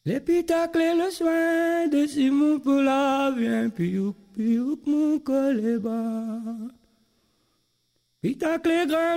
L'épitacle le soin de Simon pour la vient, piouk, piouk, mon collet bas. Pitacle grand